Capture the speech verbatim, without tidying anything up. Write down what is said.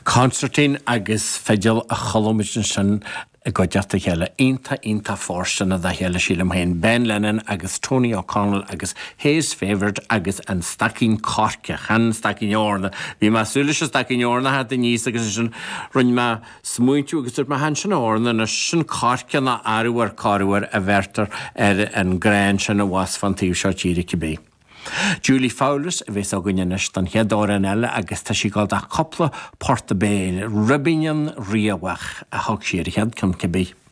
Concertine agus feideal a cholomidin sin a godearta chéile inta inta fórstanna a chéile sílam hain Ben Lennon agus Tony O'Connell agus Hayes Favored agus an stacín corca chan stacín orna. Bhí má súlis a stacín orna had a níos agus sin run má smúintú agus ma han sin orna na sin corca na arúar corúar a bhertar ar an grán sin a was fan tíw seo tíri cibé. Julie Fowlers a bhés a gúineanist an cheadóir an eile agus tá sí gáil a coppla Portabéil, Ribinian riamhach a thug siar chead cym cibé.